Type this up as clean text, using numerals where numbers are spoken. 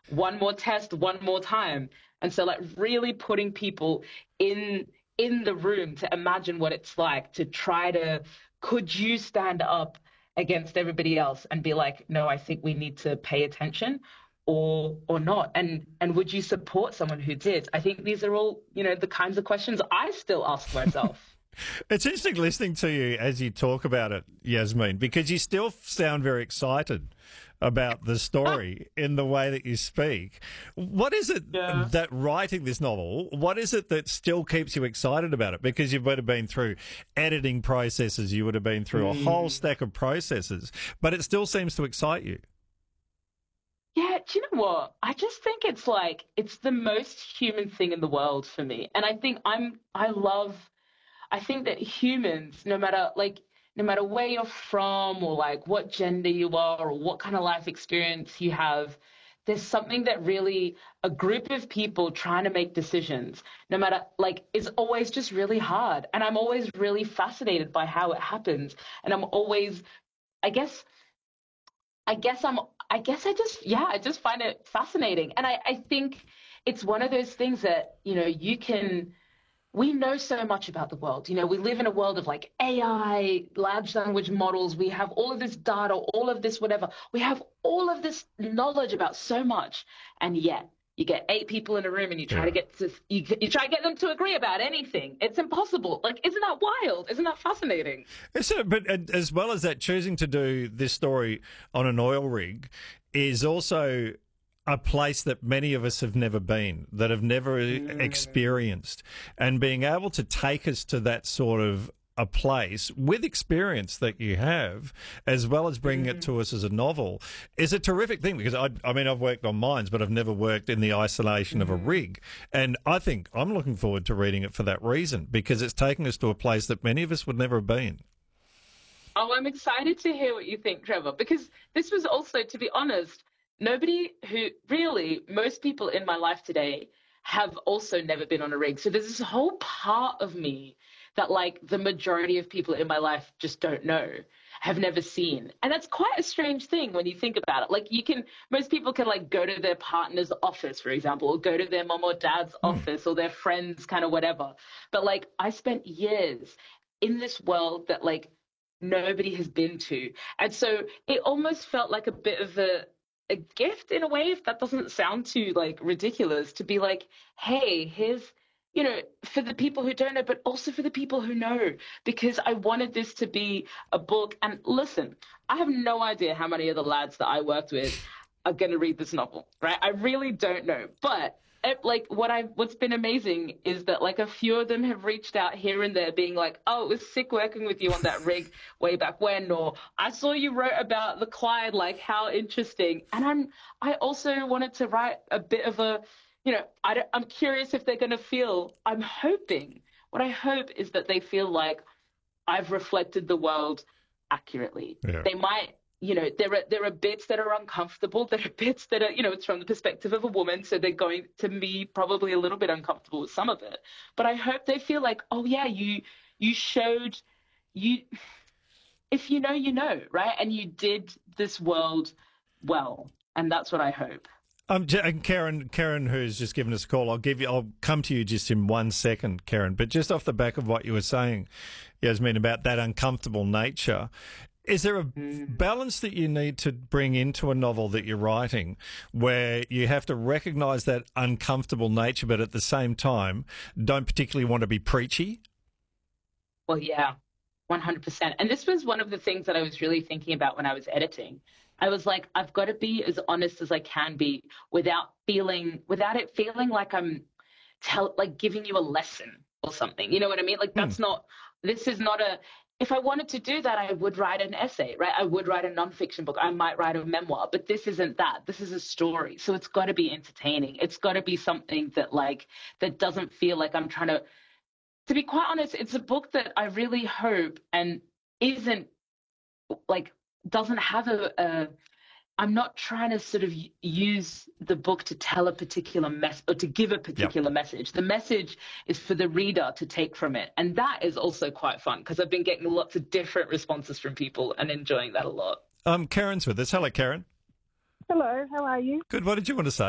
one more test, one more time. And so like really putting people in the room to imagine what it's like to try to, could you stand up against everybody else and be like, no, I think we need to pay attention or not? And would you support someone who did? I think these are all, the kinds of questions I still ask myself. It's interesting listening to you as you talk about it, Yasmin, because you still sound very excited about the story in the way that you speak. What is it that writing this novel, what is it that still keeps you excited about it? Because you would have been through editing processes, you would have been through a whole stack of processes, but it still seems to excite you. Yeah, do you know what? I just think it's the most human thing in the world for me. And I think that humans, no matter where you're from or like what gender you are or what kind of life experience you have, there's something that really a group of people trying to make decisions, no matter is always just really hard. And I'm always really fascinated by how it happens. And I'm always, I guess, I just find it fascinating. And I think it's one of those things that, we know so much about the world. We live in a world of like AI, large language models. We have all of this data, all of this, whatever. We have all of this knowledge about so much. And yet you get 8 people in a room and you try to get them to agree about anything. It's impossible. Isn't that wild? Isn't that fascinating? But as well as that, choosing to do this story on an oil rig is also a place that many of us have never been, that have never experienced, and being able to take us to that sort of a place with experience that you have, as well as bringing it to us as a novel, is a terrific thing. Because I've worked on mines, but I've never worked in the isolation of a rig. And I think I'm looking forward to reading it for that reason, because it's taking us to a place that many of us would never have been. Oh, I'm excited to hear what you think, Trevor, because this was also, to be honest, most people in my life today have also never been on a rig. So there's this whole part of me that the majority of people in my life just don't know, have never seen. And that's quite a strange thing when you think about it. Most people can go to their partner's office, for example, or go to their mom or dad's office or their friends, kind of whatever. But I spent years in this world that nobody has been to. And so it almost felt like a bit of a gift in a way, if that doesn't sound too ridiculous, to be hey, here's, for the people who don't know, but also for the people who know, because I wanted this to be a book. And listen, I have no idea how many of the lads that I worked with are going to read this novel, right? I really don't know. But what's been amazing is that a few of them have reached out here and there being oh, it was sick working with you on that rig way back when, or I saw you wrote about the Clyde, how interesting. And I also wanted to write a bit of a, I'm curious if they're going to feel, what I hope is that they feel like I've reflected the world accurately. Yeah. They might, there are bits that are uncomfortable. There are bits that are, it's from the perspective of a woman, so they're going to be probably a little bit uncomfortable with some of it. But I hope they feel oh yeah, you showed, if you know, right? And you did this world well, and that's what I hope. And Karen, who's just given us a call, I'll come to you just in 1 second, Karen. But just off the back of what you were saying, Yasmin, about that uncomfortable nature, is there a balance that you need to bring into a novel that you're writing where you have to recognise that uncomfortable nature, but at the same time don't particularly want to be preachy? Well, yeah, 100%. And this was one of the things that I was really thinking about when I was editing. I was I've got to be as honest as I can be without it feeling like I'm giving you a lesson or something. You know what I mean? This is not if I wanted to do that, I would write an essay, right? I would write a nonfiction book. I might write a memoir, but this isn't that. This is a story. So it's got to be entertaining. It's got to be something that that doesn't feel like I'm trying to be quite honest, it's a book that I really hope and isn't doesn't have I'm not trying to sort of use the book to tell a particular message or to give a particular message. The message is for the reader to take from it. And that is also quite fun because I've been getting lots of different responses from people and enjoying that a lot. Karen's with us. Hello, Karen. Hello, how are you? Good. What did you want to say?